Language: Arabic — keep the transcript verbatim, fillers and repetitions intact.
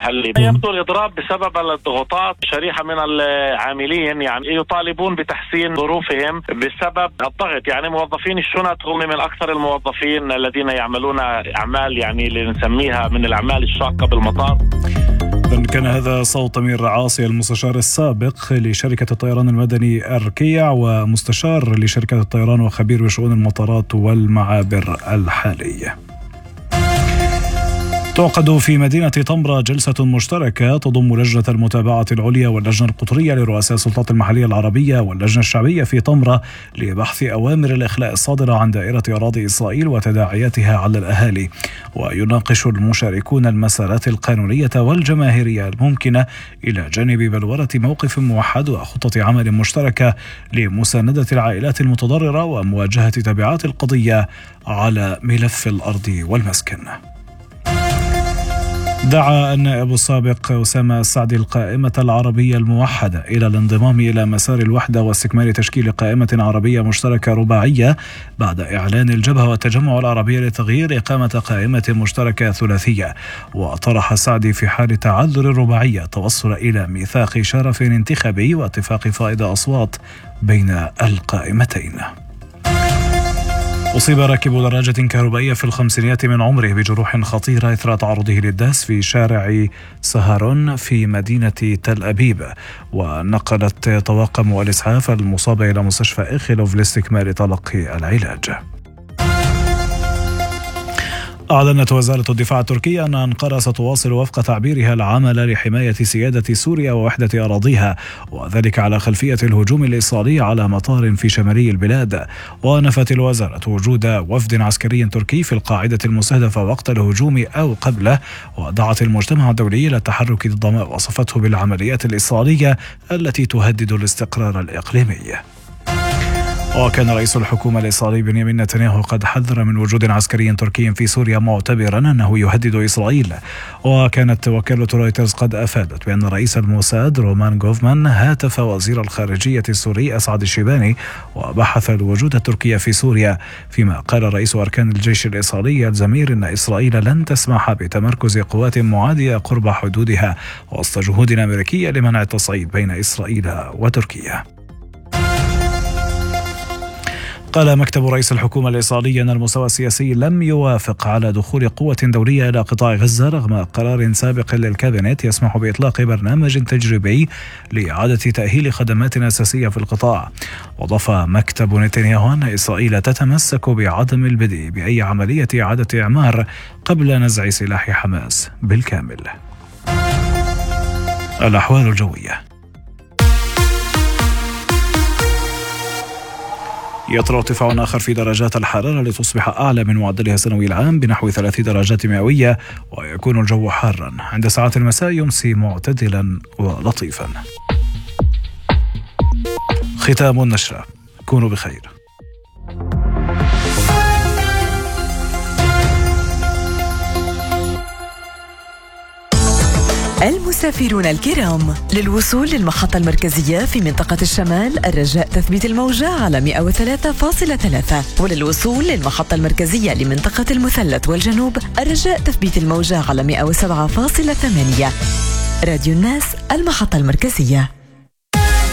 المحلي. يبدو الإضراب بسبب الضغوطات. شريحة من العاملين يعني يطالبون بتحسين ظروفهم بسبب الضغط. يعني موظفين الشنط هم من أكثر الموظفين الذين يعملون أعمال يعني اللي نسميها من الأعمال الشاقة بالمطار. كان هذا صوت أمير عاصي المستشار السابق لشركة الطيران المدني أركيع ومستشار لشركة الطيران وخبير بشؤون المطارات والمعابر الحالية. تعقد في مدينة طمرة جلسة مشتركة تضم لجنة المتابعة العليا واللجنة القطرية لرؤساء السلطات المحلية العربية واللجنة الشعبية في طمرة لبحث أوامر الإخلاء الصادرة عن دائرة أراضي إسرائيل وتداعياتها على الأهالي. ويناقش المشاركون المسارات القانونية والجماهيرية الممكنة إلى جانب بلورة موقف موحد وخطة عمل مشتركة لمساندة العائلات المتضررة ومواجهة تبعات القضية على ملف الأرض والمسكن. دعا النائب السابق أسامة السعدي القائمة العربية الموحدة إلى الانضمام إلى مسار الوحدة واستكمال تشكيل قائمة عربية مشتركة رباعية بعد إعلان الجبهة والتجمع العربية لتغيير إقامة قائمة مشتركة ثلاثية. وطرح السعدي في حال تعذر الرباعية توصل إلى ميثاق شرف انتخابي واتفاق فائض أصوات بين القائمتين. أصيب راكب دراجة كهربائية في الخمسينيات من عمره بجروح خطيرة إثر تعرضه للداس في شارع سهرون في مدينة تل أبيب. ونقلت طواقم الإسعاف المصاب إلى مستشفى إيخيلوف لاستكمال تلقي العلاج. أعلنت وزارة الدفاع التركية أن أنقرة ستواصل وفق تعبيرها العمل لحماية سيادة سوريا ووحدة أراضيها، وذلك على خلفية الهجوم الإسرائيلي على مطار في شمالي البلاد. ونفت الوزارة وجود وفد عسكري تركي في القاعدة المستهدفة وقت الهجوم أو قبله، ودعت المجتمع الدولي إلى التحرك ضد ما وصفته بالعمليات الإسرائيلية التي تهدد الاستقرار الإقليمي. وكان رئيس الحكومة الإسرائيلي بنيامين نتنياهو قد حذر من وجود عسكري تركي في سوريا معتبرا أنه يهدد إسرائيل. وكانت وكالة رويترز قد أفادت بأن رئيس الموساد رومان غوفمان هاتف وزير الخارجية السوري أسعد الشيباني وبحث الوجود التركي في سوريا، فيما قال رئيس أركان الجيش الإسرائيلي الزمير أن إسرائيل لن تسمح بتمركز قوات معادية قرب حدودها وسط جهود أمريكية لمنع التصعيد بين إسرائيل وتركيا. قال مكتب رئيس الحكومة الإسرائيلية أن المستوى السياسي لم يوافق على دخول قوة دولية إلى قطاع غزة رغم قرار سابق للكابينت يسمح بإطلاق برنامج تجريبي لإعادة تأهيل خدمات أساسية في القطاع. وضاف مكتب نتنياهو أن إسرائيل تتمسك بعدم البدء بأي عملية إعادة إعمار قبل نزع سلاح حماس بالكامل. الأحوال الجوية. يطرأ ارتفاع آخر في درجات الحرارة لتصبح أعلى من معدلها السنوي العام بنحو ثلاث درجات مئوية، ويكون الجو حارا. عند ساعات المساء يمسي معتدلا ولطيفا. ختام النشرة. كونوا بخير. المسافرون الكرام، للوصول للمحطة المركزية في منطقة الشمال الرجاء تثبيت الموجة على مئة وثلاثة فاصلة ثلاثة، وللوصول للمحطة المركزية لمنطقة المثلث والجنوب الرجاء تثبيت الموجة على مئة وسبعة فاصلة ثمانية. راديو الناس، المحطة المركزية.